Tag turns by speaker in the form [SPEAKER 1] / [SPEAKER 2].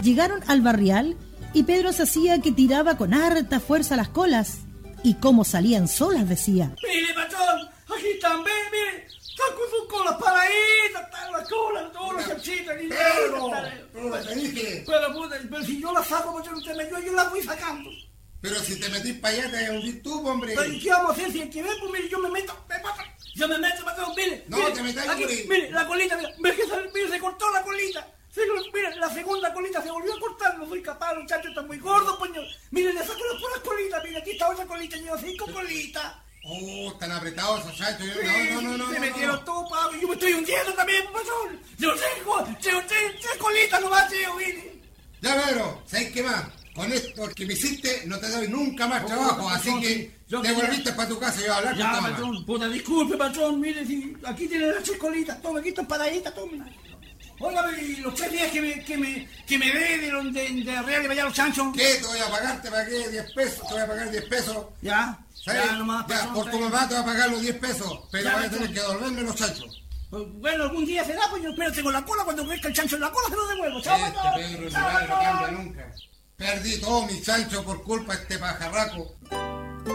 [SPEAKER 1] Llegaron al barrial y Pedro se hacía que tiraba con harta fuerza las colas. Y como salían solas, decía:
[SPEAKER 2] ¡Mire, patrón! ¡Aquí están, ven, mire! ¡Están con sus colas paraditas! ¡Están las colas, todos los chanchitos!
[SPEAKER 3] Pero te dije.
[SPEAKER 2] Pero si yo las saco, patrón, yo las voy sacando.
[SPEAKER 3] Pero si te metís para allá, te hundís tú, hombre.
[SPEAKER 2] Pero ¿y qué vamos a hacer si hay que ver? Pues mire, yo me meto, patrón, mire.
[SPEAKER 3] No,
[SPEAKER 2] mire,
[SPEAKER 3] te metáis,
[SPEAKER 2] aquí,
[SPEAKER 3] hombre.
[SPEAKER 2] mire, la colita, mire, se cortó la colita. Mire, la segunda colita se volvió a cortar, no soy capaz, los muchachos están muy gordos, poño. Mire, le saco las puras colitas, mire, aquí está otra colita, llevo 5 colitas.
[SPEAKER 3] Oh, están apretados esos chanchos. No.
[SPEAKER 2] Se metieron todos, Pablo, yo me estoy hundiendo también, patrón. Yo tengo 3 colitas nomás, tío, mire.
[SPEAKER 3] Ya, Pedro, ¿sabes qué más? Con esto que me hiciste, no te doy nunca más trabajo, así que te volviste para tu casa y voy a hablar con tu mamá.
[SPEAKER 2] Ya, patrón, puta, disculpe, patrón, mire, si aquí tiene las 3 colitas, toma, aquí están paraditas, toma. Oiga, y los 3 días que me dé de arreglar para allá los chanchos.
[SPEAKER 3] ¿Qué? Te voy a pagar, ¿te pagué 10 pesos? Te voy a pagar 10 pesos.
[SPEAKER 2] Ya,
[SPEAKER 3] ¿Sabes?
[SPEAKER 2] ya nomás,
[SPEAKER 3] Ya,
[SPEAKER 2] patrón,
[SPEAKER 3] por tu mamá te voy a pagar los 10 pesos, pero
[SPEAKER 2] Ya,
[SPEAKER 3] vas a tener
[SPEAKER 2] patrón.
[SPEAKER 3] que devolverme los chanchos.
[SPEAKER 2] Bueno, algún día será, pues yo espérate con la cola, cuando crezca el chancho en la cola se lo devuelvo. Chao,
[SPEAKER 3] Este
[SPEAKER 2] patrón.
[SPEAKER 3] Pedro
[SPEAKER 2] Chao,
[SPEAKER 3] Rival no
[SPEAKER 2] patrón.
[SPEAKER 3] cambia nunca. Perdí todo mi chancho por culpa de este pajarraco.